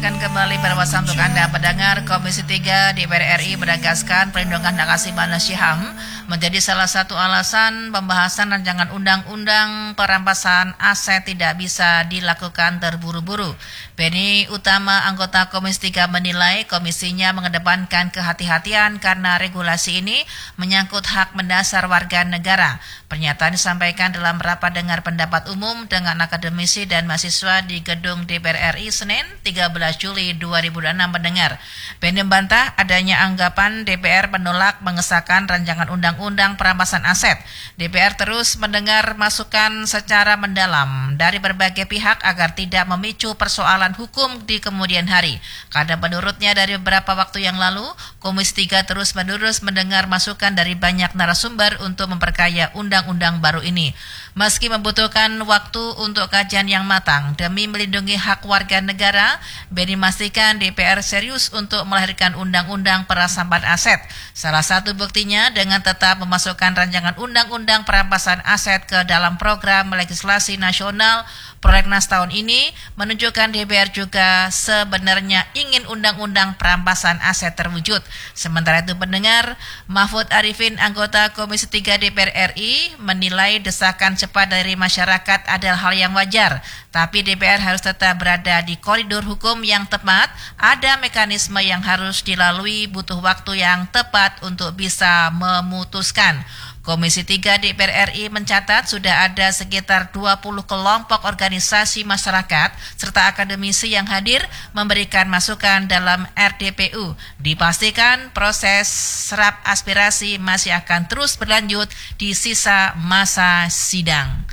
mendengarkan kembali berbahasa untuk Anda pendengar. Komisi 3 DPR RI menegaskan perlindungan hak asasi manusia HAM menjadi salah satu alasan pembahasan rancangan undang-undang perampasan aset tidak bisa dilakukan terburu-buru. Beni Utama, anggota Komisi 3 menilai komisinya mengedepankan kehati-hatian karena regulasi ini menyangkut hak mendasar warga negara. Pernyataan disampaikan dalam rapat dengar pendapat umum dengan akademisi dan mahasiswa di gedung DPR RI Senin 13 Juli 2006 mendengar. Beni membantah adanya anggapan DPR menolak mengesahkan rancangan undang-undang perampasan aset. DPR terus mendengar masukan secara mendalam dari berbagai pihak agar tidak memicu persoalan hukum di kemudian hari. Karena menurutnya dari beberapa waktu yang lalu, Komisi 3 terus-menerus mendengar masukan dari banyak narasumber untuk memperkaya undang-undang baru ini. Meski membutuhkan waktu untuk kajian yang matang demi melindungi hak warga negara, Beni memastikan DPR serius untuk melahirkan undang-undang perampasan aset. Salah satu buktinya dengan tetap memasukkan rancangan undang-undang perampasan aset ke dalam program legislasi nasional Prolegnas tahun ini menunjukkan DPR juga sebenarnya ingin undang-undang perampasan aset terwujud. Sementara itu pendengar, Mahfud Arifin, anggota Komisi 3 DPR RI, menilai desakan cepat dari masyarakat adalah hal yang wajar. Tapi DPR harus tetap berada di koridor hukum yang tepat, ada mekanisme yang harus dilalui, butuh waktu yang tepat untuk bisa memutuskan. Komisi 3 DPR RI mencatat sudah ada sekitar 20 kelompok organisasi masyarakat serta akademisi yang hadir memberikan masukan dalam RDPU. Dipastikan proses serap aspirasi masih akan terus berlanjut di sisa masa sidang.